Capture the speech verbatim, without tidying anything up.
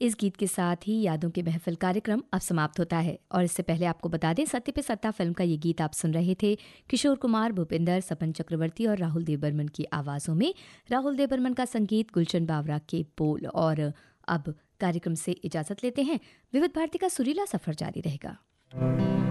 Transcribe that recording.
इस गीत के साथ ही यादों के महफिल कार्यक्रम अब समाप्त होता है और इससे पहले आपको बता दें, सत्य पे सत्ता फिल्म का ये गीत आप सुन रहे थे किशोर कुमार, भूपिंदर, सपन चक्रवर्ती और राहुल देवबर्मन की आवाज़ों में। राहुल देवबर्मन का संगीत, गुलशन बावरा के बोल। और अब कार्यक्रम से इजाज़त लेते हैं। विविध भारती का सुरीला सफ़र जारी रहेगा।